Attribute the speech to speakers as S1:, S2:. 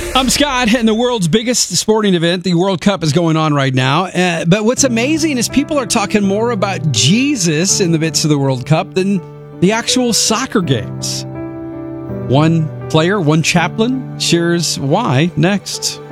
S1: I'm Scott, and the world's biggest sporting event, the World Cup, is going on right now. But what's amazing is people are talking more about Jesus in the midst of the World Cup than the actual soccer games. One player, one chaplain shares why next.